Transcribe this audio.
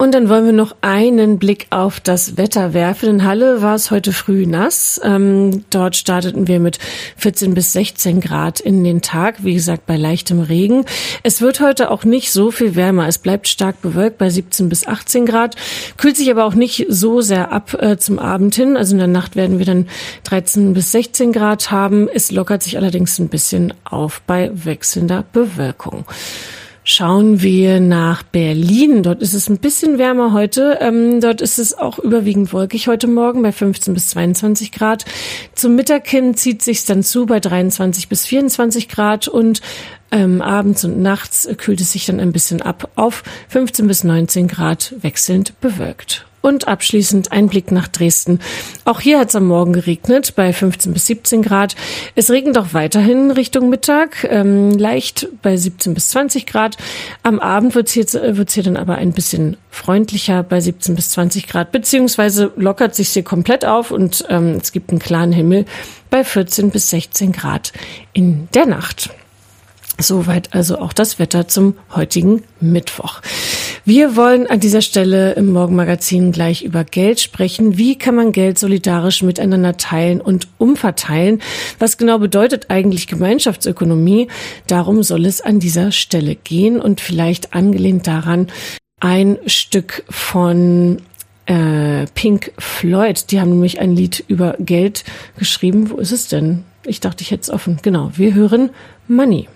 Und dann wollen wir noch einen Blick auf das Wetter werfen. In Halle war es heute früh nass. Dort starteten wir mit 14 bis 16 Grad in den Tag. Wie gesagt, bei leichtem Regen. Es wird heute auch nicht so viel wärmer. Es bleibt stark bewölkt bei 17 bis 18 Grad. Kühlt sich aber auch nicht so sehr ab zum Abend hin. Also in der Nacht werden wir dann 13 bis 16 Grad haben. Es lockert sich allerdings ein bisschen auf bei wechselnder Bewölkung. Schauen wir nach Berlin. Dort ist es ein bisschen wärmer heute. Dort ist es auch überwiegend wolkig heute Morgen bei 15 bis 22 Grad. Zum Mittag hin zieht sich's dann zu bei 23 bis 24 Grad und abends und nachts kühlt es sich dann ein bisschen ab auf 15 bis 19 Grad wechselnd bewölkt. Und abschließend ein Blick nach Dresden. Auch hier hat es am Morgen geregnet bei 15 bis 17 Grad. Es regnet auch weiterhin Richtung Mittag, leicht bei 17 bis 20 Grad. Am Abend wird's hier dann aber ein bisschen freundlicher bei 17 bis 20 Grad, beziehungsweise lockert sich hier komplett auf und es gibt einen klaren Himmel bei 14 bis 16 Grad in der Nacht. Soweit also auch das Wetter zum heutigen Mittwoch. Wir wollen an dieser Stelle im Morgenmagazin gleich über Geld sprechen. Wie kann man Geld solidarisch miteinander teilen und umverteilen? Was genau bedeutet eigentlich Gemeinschaftsökonomie? Darum soll es an dieser Stelle gehen und vielleicht angelehnt daran ein Stück von Pink Floyd. Die haben nämlich ein Lied über Geld geschrieben. Wo ist es denn? Ich dachte, ich hätte es offen. Genau, wir hören Money.